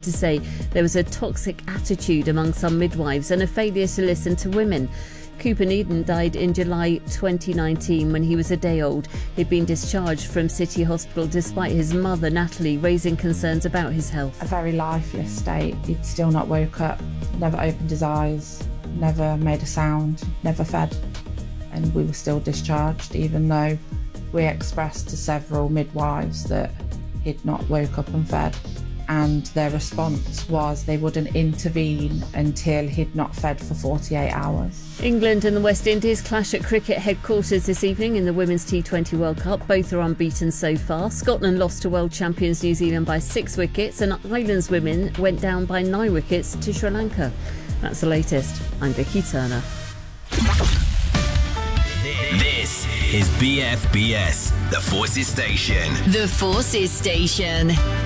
to say there was a toxic attitude among some midwives and a failure to listen to women. Cooper Needham died in July 2019 when he was a day old. He'd been discharged from City Hospital despite his mother, Natalie, raising concerns about his health. A very lifeless state. He'd still not woke up, never opened his eyes, never made a sound, never fed. And we were still discharged, even though we expressed to several midwives that he'd not woke up and fed. And their response was they wouldn't intervene until he'd not fed for 48 hours. England and the West Indies clash at cricket headquarters this evening in the Women's T20 World Cup. Both are unbeaten so far. Scotland lost to world champions New Zealand by 6 wickets and Ireland's women went down by 9 wickets to Sri Lanka. That's the latest. I'm Vicky Turner. This is BFBS, The Forces Station. The Forces Station.